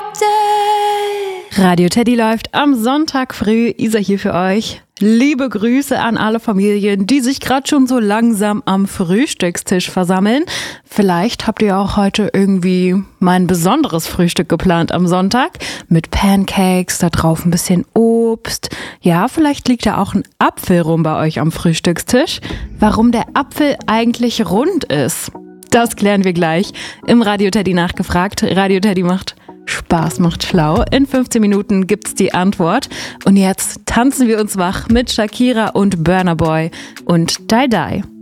Radio Teddy läuft am Sonntag früh. Isa hier für euch. Liebe Grüße an alle Familien, die sich gerade schon so langsam am Frühstückstisch versammeln. Vielleicht habt ihr auch heute irgendwie mal ein besonderes Frühstück geplant am Sonntag. Mit Pancakes, da drauf ein bisschen Obst. Ja, vielleicht liegt da auch ein Apfel rum bei euch am Frühstückstisch. Warum der Apfel eigentlich rund ist, das klären wir gleich. Im Radio Teddy nachgefragt. Radio Teddy macht Spaß, macht schlau. In 15 Minuten gibt's die Antwort. Und jetzt tanzen wir uns wach mit Shakira und Burna Boy und Die Die.